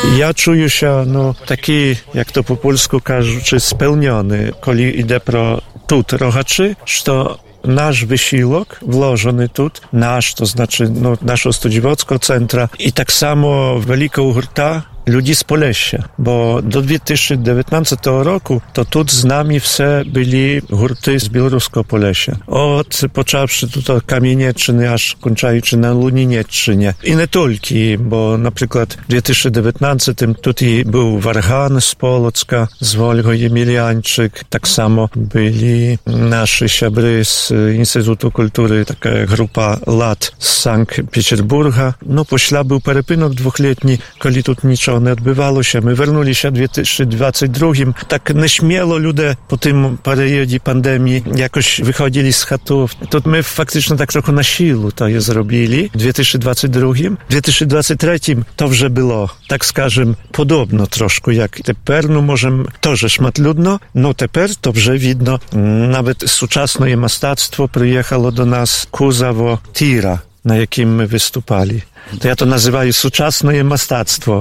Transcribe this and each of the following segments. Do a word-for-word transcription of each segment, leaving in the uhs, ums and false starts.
Ja czuję się, no, taki, jak to po polsku кажучи, spełniony, kiedy idę pro тут rohaczy, że nasz wysiłek włożony tu, nasz, to znaczy no, naszego Studziewockiego centra i tak samo wielką hurta ludzi z Polesia, bo do dwa tysiące dziewiętnastego roku to tu z nami все byli hurty z białoruskiego Polesia. Od począwszy tutaj Kamieniecczyny, aż kończący na Luninieczynie. I nie tylko, bo na przykład w dwa tysiące dziewiętnastym tutaj był Warhan z Polocka, z Wolgo Jemiliańczyk. Tak samo byli nasi siabry z Instytutu Kultury, taka grupa lat z Sankt Petersburga. No, pośla był perypynok dwuletni, kiedy tu niczego nie odbywało się. My wernuli się w dwa tysiące dwudziestym drugim. Tak nieśmielo ludzie po tym periodzie pandemii jakoś wychodzili z chatów. To my faktycznie tak trochę na siłę to je zrobili. W dwa tysiące dwudziestym drugim. W dwa tysiące dwudziestym trzecim to вже było, tak скажем, podobno troszkę jak teraz. No może to, że szmatludno, no teraz to вже widno. Nawet współczesne mastactwo przyjechało do nas Kuzawo Tira, na jakim my wystupali. To ja to nazywаю сучасне мастацтво.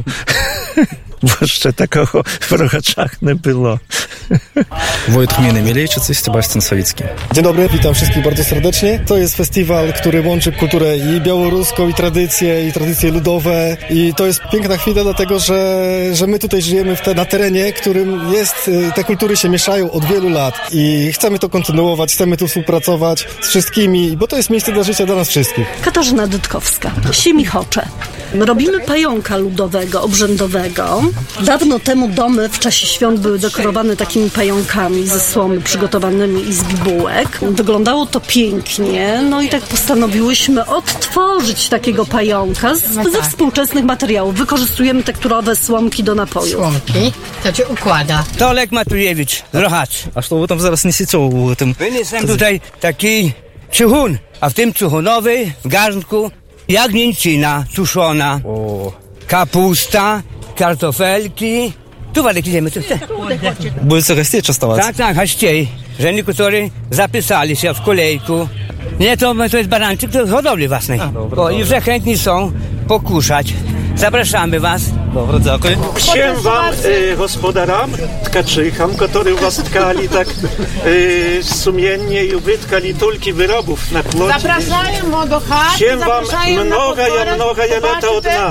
Bo ще такого w Rohaczach nie było. Wojtek Mieny-Mielejczyc i Sebastian Sawicki. Dzień dobry, witam wszystkich bardzo serdecznie. To jest festiwal, który łączy kulturę i białoruską, i tradycje, i tradycje ludowe. I to jest piękna chwila, dlatego że, że my tutaj żyjemy w te, na terenie, którym jest, te kultury się mieszają od wielu lat. I chcemy to kontynuować, chcemy tu współpracować z wszystkimi, bo to jest miejsce dla życia dla nas wszystkich. Katarzyna Dytkowska, Siemichocze. Robimy pająka ludowego, obrzędowego. Dawno temu domy w czasie świąt były dekorowane takimi pająkami ze słomy przygotowanymi i z bibułek. Wyglądało to pięknie, no i tak postanowiłyśmy odtworzyć takiego pająka z, ze współczesnych materiałów. Wykorzystujemy tekturowe słomki do napoju. Słomki? To się układa. Tolek Matujewicz z Rohacz. A co wy tam zaraz niesiecie u tym? Wyniosłem tutaj taki czechun, a w tym czechunowej w garnku jagnięcina tuszona, O. kapusta, kartofelki. Tu Władek idziemy, tu chcę. Будете гостей частовать? Tak, tak, gościej. Że niektórzy zapisali się w kolejku. Nie, to, to jest barańczyk do hodowli własnej. O, i że chętni są pokuszać. Zapraszamy was. Dobra, dziękuję. Всем вам, e, gospodaram, tkaczycham, którzy was tkali tak e, sumiennie i wytkali tulki wyrobów na płocie. Zapraszają do chaty, Всем вам много, я много, я лета от нас.